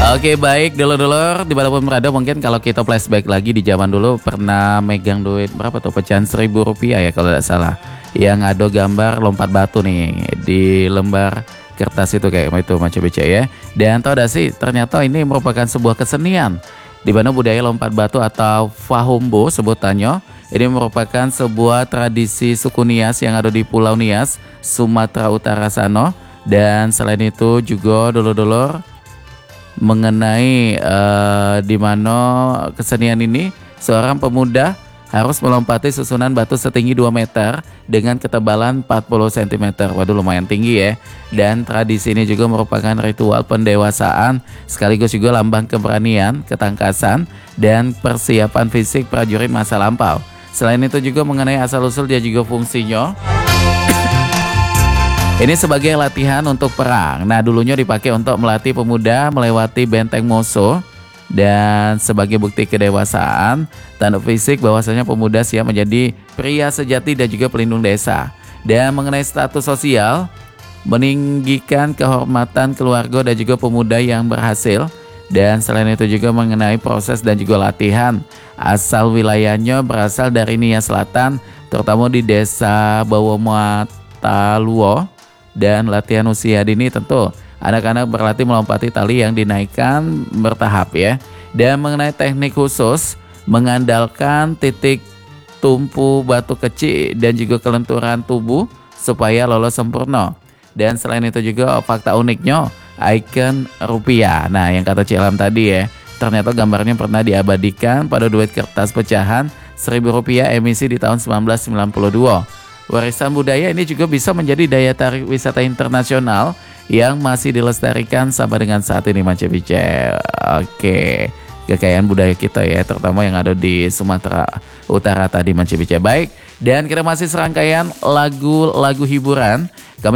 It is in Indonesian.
Oke, baik dulur-dulur dimanapun berada, mungkin kalau kita flashback lagi di zaman dulu pernah megang duit berapa tuh, pecahan Rp1.000 ya kalau tidak salah, yang ada gambar lompat batu nih di lembar kertas itu kayak itu macam BC ya. Dan tau gak sih ternyata ini merupakan sebuah kesenian di mana budaya lompat batu atau Fahumbo sebutannya. Ini merupakan sebuah tradisi suku Nias yang ada di Pulau Nias, Sumatera Utara sana. Dan selain itu juga dulur-dulur mengenai di mana kesenian ini seorang pemuda harus melompati susunan batu setinggi 2 meter dengan ketebalan 40 cm. Waduh, lumayan tinggi ya. Dan tradisi ini juga merupakan ritual pendewasaan sekaligus juga lambang keberanian, ketangkasan dan persiapan fisik prajurit masa lampau. Selain itu juga mengenai asal-usul dia juga fungsinya ini sebagai latihan untuk perang. Nah, dulunya dipakai untuk melatih pemuda melewati benteng musuh dan sebagai bukti kedewasaan, tanda fisik bahwasanya pemuda siap menjadi pria sejati dan juga pelindung desa. Dan mengenai status sosial, meninggikan kehormatan keluarga dan juga pemuda yang berhasil. Dan selain itu juga mengenai proses dan juga latihan, asal wilayahnya berasal dari Nia Selatan, terutama di desa Bawomataluo. Dan latihan usia dini tentu anak-anak berlatih melompati tali yang dinaikkan bertahap ya. Dan mengenai teknik khusus mengandalkan titik tumpu batu kecil dan juga kelenturan tubuh supaya lolos sempurna. Dan selain itu juga fakta uniknya ikon rupiah. Nah, yang kata Cilam tadi ya, ternyata gambarnya pernah diabadikan pada duit kertas pecahan Rp1.000 emisi di tahun 1992. Warisan budaya ini juga bisa menjadi daya tarik wisata internasional yang masih dilestarikan sampai dengan saat ini Mas Bice. Oke, kekayaan budaya kita ya, terutama yang ada di Sumatera Utara tadi Mas Bice. Baik, dan kita masih serangkaian lagu-lagu hiburan.